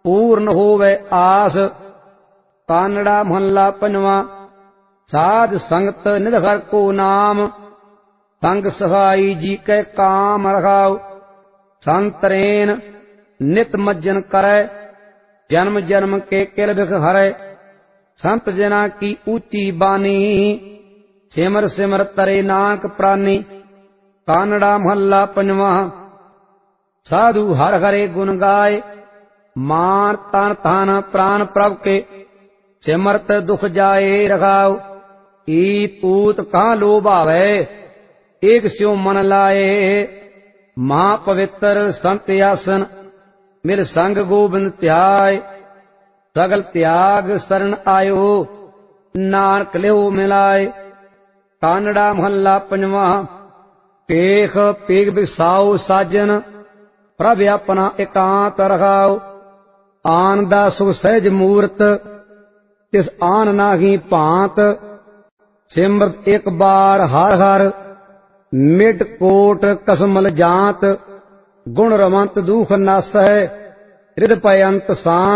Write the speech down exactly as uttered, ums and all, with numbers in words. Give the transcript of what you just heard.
पूर्ण होवे आस। कानड़ा महला पंजवा। साध संगत निधर को नाम, संग सहाई जी के काम रखाओ। संतरेन नित मज्जन करे, जन्म जन्म के किल बिख हरे। संत जना की ऊंची बानी, सिमर सिमर तरे नानक प्राणी। कानड़ा महला पंजवा। साधु हर हरे गुण गाय, मान तन धन प्राण प्रभ के। सिमरत दुख जाए रखाओ, ईत पूत कहाँ लोभ आवे। एक स्यो मन लाए, महा पवित्र संत आसन। मिल संग गोबिंद त्याय, सगल त्याग शरण आयो। नानक लियो मिलाए। कानड़ा महला पंजवा। पेख पेग बिसाओ साजन, प्रभ अपना एकांत रखाओ। आन दा सुख सहज मूरत, तिस आन नाही भांत। सिमरत एक बार हर हर, मिट कोट कसमल जात। गुण रवंत दुख नासै, हृद पयंत शांत।